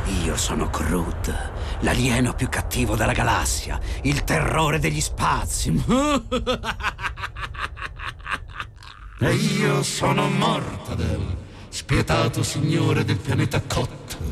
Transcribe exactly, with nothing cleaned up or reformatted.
Io sono Groot, l'alieno più cattivo della galassia, il terrore degli spazi. E io sono Mortadel, spietato signore del pianeta Kot.